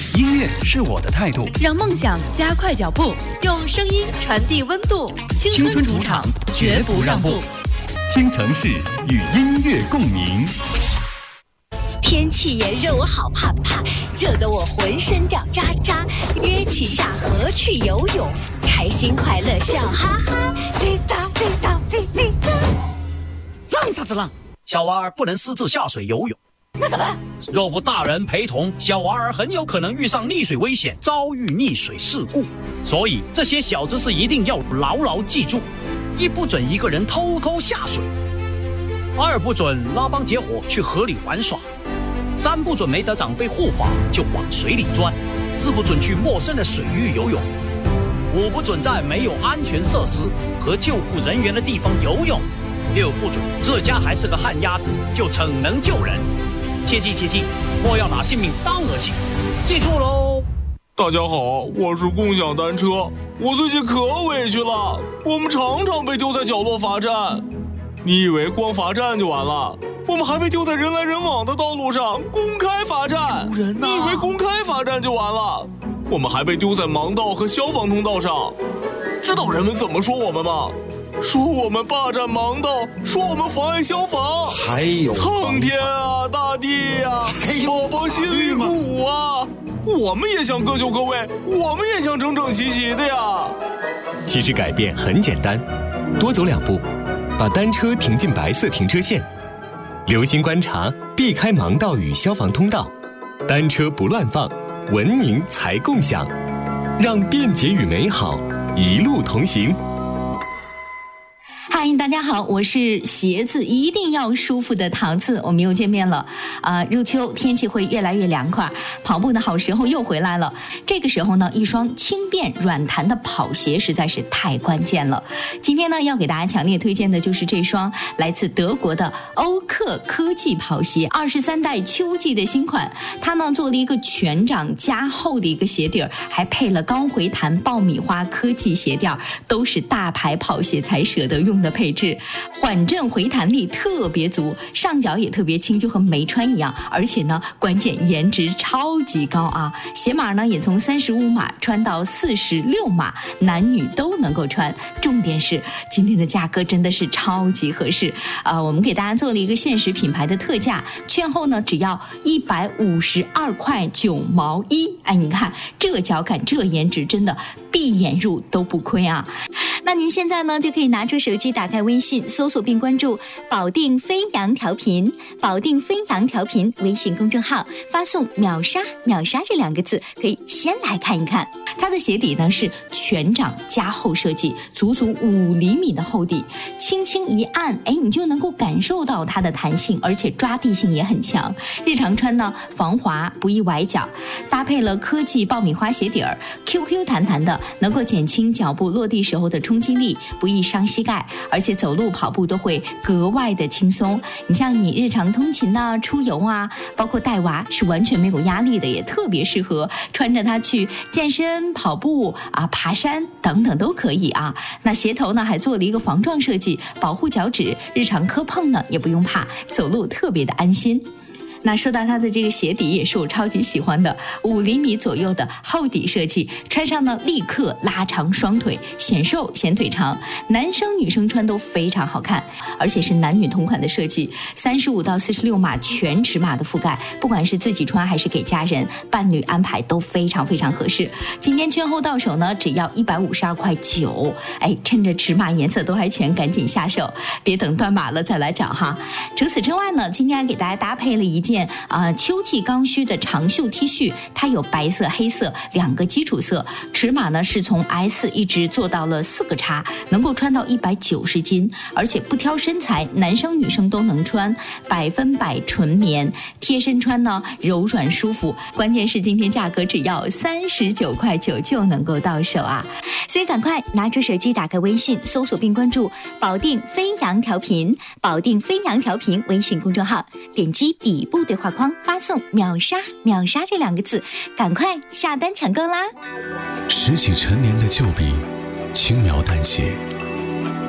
音乐是我的态度， 让梦想加快脚步， 用声音传递温度。 青春主场，绝不让步。 京城市与音乐共鸣。 天气炎热，我好怕怕，热得我浑身掉渣渣。约起下河去游泳，开心快乐笑哈哈。滴答滴答滴滴答。 浪啥子浪？小娃儿不能私自下水游泳。 那怎么？ 若无大人陪同，小娃儿很有可能遇上溺水危险，遭遇溺水事故。所以这些小知识一定要牢牢记住：一不准一个人偷偷下水，二不准拉帮结伙去河里玩耍，三不准没得长辈护法就往水里钻，四不准去陌生的水域游泳，五不准在没有安全设施和救护人员的地方游泳，六不准自家还是个旱鸭子就逞能救人。切记切记，莫要拿性命当儿戏，记住喽！ 大家好，我是共享单车。我最近可委屈了，我们常常被丢在角落罚站。你以为光罚站就完了？我们还被丢在人来人往的道路上，公开罚站。你以为公开罚站就完了？我们还被丢在盲道和消防通道上。知道人们怎么说我们吗？说我们霸占盲道，说我们妨碍消防。 还有苍天啊，大地啊，宝宝心里苦啊！我们也想各就各位，我们也想整整齐齐的呀。 其实改变很简单，多走2步，把单车停进白色停车线，留心观察，避开盲道与消防通道，单车不乱放，文明才共享，让便捷与美好一路同行。 嗨，大家好，我是鞋子一定要舒服的桃子，我们又见面了。入秋天气会越来越凉快，跑步的好时候又回来了。这个时候呢，一双轻便软弹的跑鞋实在是太关键了。今天呢，要给大家强烈推荐的就是这双来自德国的欧克科技跑鞋，23代秋季的新款。它呢做了一个全掌加厚的一个鞋底儿，还配了高回弹爆米花科技鞋垫，都是大牌跑鞋才舍得用的配置，缓震回弹力特别足，上脚也特别轻，就和没穿一样。而且呢，关键颜值超级高啊！鞋码呢也从35码穿到46码，男女都能够穿。重点是今天的价格真的是超级合适我们给大家做了一个限时品牌的特价，券后呢只要152块9毛1。哎，你看这脚感，这颜值，真的闭眼入都不亏啊！那您现在呢就可以拿出手机，打开微信，搜索并关注保定飞扬调频，保定飞扬调频微信公众号，发送秒杀秒杀这2个字，可以先来看一看。它的鞋底呢是全掌加厚设计，足足5厘米的厚底，轻轻一按，哎，你就能够感受到它的弹性，而且抓地性也很强。日常穿呢防滑不易崴脚，搭配了科技爆米花鞋底儿，QQ 弹弹的，能够减轻脚步落地时候的冲击力，不易伤膝盖，而且走路跑步都会格外的轻松。你像你日常通勤啊、出游啊，包括带娃是完全没有压力的，也特别适合穿着它去健身、跑步啊、爬山等等都可以啊。那鞋头呢还做了一个防撞设计，保护脚趾，日常磕碰呢也不用怕，走路特别的安心。那说到它的这个鞋底，也是我超级喜欢的，5厘米左右的厚底设计，穿上呢立刻拉长双腿，显瘦显腿长，男生女生穿都非常好看，而且是男女同款的设计，35到46码全尺码的覆盖，不管是自己穿还是给家人伴侣安排都非常非常合适。今天券后到手呢只要152块9，哎，趁着尺码颜色都还全，赶紧下手，别等断码了再来找哈。除此之外呢，今天还给大家搭配了一件秋季刚需的长袖 T 恤，它有白色、黑色2个基础色，尺码呢是从 S 一直做到了4个叉，能够穿到190斤，而且不挑身材，男生女生都能穿，100%纯棉，贴身穿呢柔软舒服。关键是今天价格只要39块9就能够到手啊！所以赶快拿出手机，打开微信，搜索并关注保定飞扬调频，保定飞扬调频微信公众号，点击底部对话框发送秒杀秒杀这2个字，赶快下单抢购啦！ 拾起陈年的旧笔，轻描淡写